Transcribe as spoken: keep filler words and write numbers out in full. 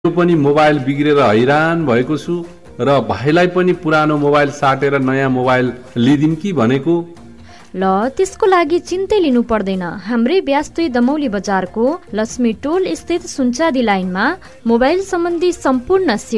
पनि मोबाइल बिग्रेर हैरान भएको छु र भाइलाई पनि पुरानो मोबाइल साटेर नयाँ मोबाइल लिदिम कि भनेको। ल त्यसको लागि चिन्तै लिनु पर्दैन। हाम्रै ब्यास दुई दमौली बजारको लक्ष्मी टोल स्थित सुनचादी लाइनमा मोबाइल सम्बन्धी सम्पूर्ण